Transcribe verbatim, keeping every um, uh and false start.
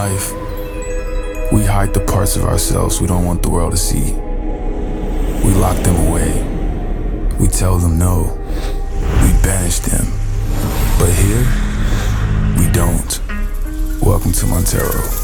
life, we hide the parts of ourselves we don't want the world to see. We lock them away. We tell them no. We banish them. But here, we don't. Welcome to Montero.